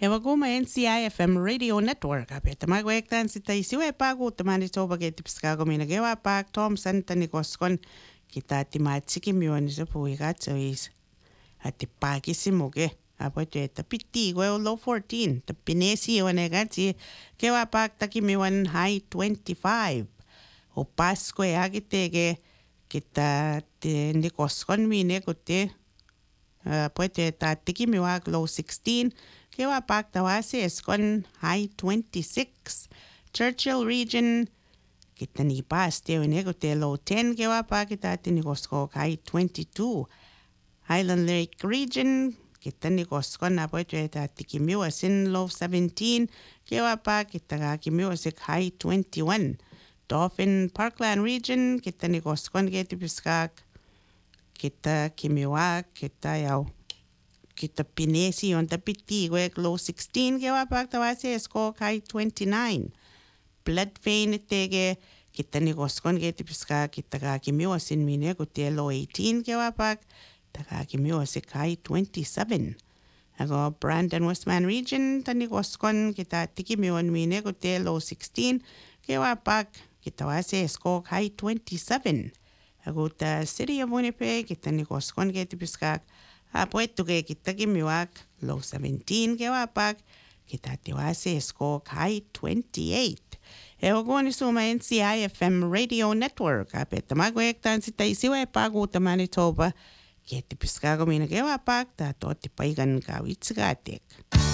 Evaguma NCIFM Radio Network apeta magwektan sita isiwe pagu tamani toba ke tipskago mina gewa pak Tom Santa Nicoskon kita timatsiki mioni se puigatsois ati pakisimuge apote tapiti go low 14 tapinesi onegati gewa pak takimiwan high 25 o pasko agitege kita Nicoskon mine kote pote takimiwak low 16 Kewa Pak Tawasi Eskon high 26. Churchill region kita ni pas teo nego te low 10 kewa pa kita tinikosko high 22. Highland Lake region kita nikosko na po ta tikimiwa sin low 17 kewa pa kita kimiwa sik high 21. Dauphin Parkland region kita nikosko ketipiskak kita kimiwa kita yaw kita pinesi on tapiti wek low 16 kewa pak tawase esko kai 29 blood vein tege kita ni koskon ke tipiska kita ka kimio sin mine ko te low 18 kewa pak ta ka kimio se kai 27 ago Brandon Westman region tani koskon kita tikimio mine ko te low 16 kewa pak kita wase esko kai 27 ago ta city of Winnipeg kita ni koskon ke tipiska Apuesto que kita kimiwak low 17 kewapak kita tiwase esko high 28. Eogoni suma NCIFM Radio Network apeta magwektan sita isiwe pagu ta Manitoba ketipiskago mina kewapak ta toti paigan kawitskatek.